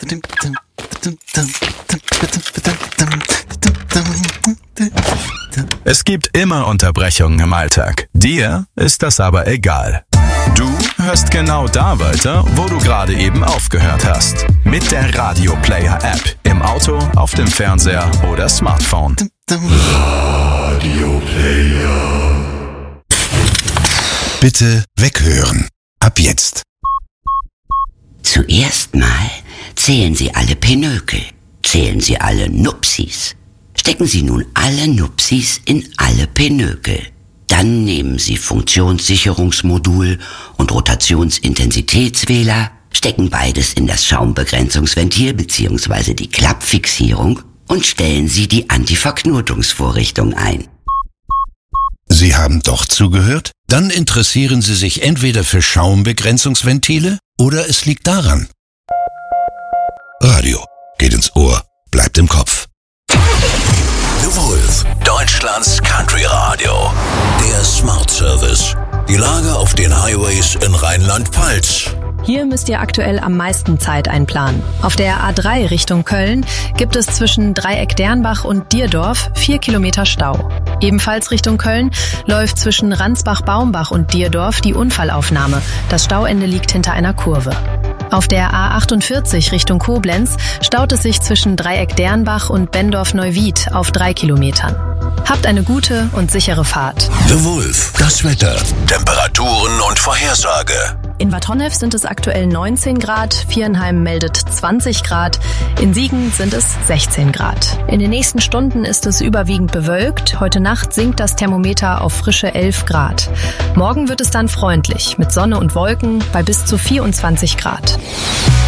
Es gibt immer Unterbrechungen im Alltag. Dir ist das aber egal. Du hörst genau da weiter, wo du gerade eben aufgehört hast. Mit der Radio Player App. Im Auto, auf dem Fernseher oder Smartphone. Radio Player. Bitte weghören. Ab jetzt. Zuerst mal zählen Sie alle Pinökel. Zählen Sie alle Nupsis. Stecken Sie nun alle Nupsis in alle Pinökel. Dann nehmen Sie Funktionssicherungsmodul und Rotationsintensitätswähler, stecken beides in das Schaumbegrenzungsventil bzw. die Klappfixierung und stellen Sie die Antiverknotungsvorrichtung ein. Sie haben doch zugehört? Dann interessieren Sie sich entweder für Schaumbegrenzungsventile oder es liegt daran. Radio geht ins Ohr, bleibt im Kopf. The Wolf, Deutschlands Country Radio. Der Smart Service. Die Lage auf den Highways in Rheinland-Pfalz. Hier müsst ihr aktuell am meisten Zeit einplanen. Auf der A3 Richtung Köln gibt es zwischen Dreieck Dernbach und Dierdorf 4 Kilometer Stau. Ebenfalls Richtung Köln läuft zwischen Ransbach-Baumbach und Dierdorf die Unfallaufnahme. Das Stauende liegt hinter einer Kurve. Auf der A48 Richtung Koblenz staut es sich zwischen Dreieck Dernbach und Bendorf-Neuwied auf 3 Kilometern. Habt eine gute und sichere Fahrt. The Wolf, das Wetter, Temperaturen und Vorhersage. In Bad Honnef sind es aktuell 19 Grad, Viernheim meldet 20 Grad, in Siegen sind es 16 Grad. In den nächsten Stunden ist es überwiegend bewölkt, heute Nacht sinkt das Thermometer auf frische 11 Grad. Morgen wird es dann freundlich, mit Sonne und Wolken bei bis zu 24 Grad.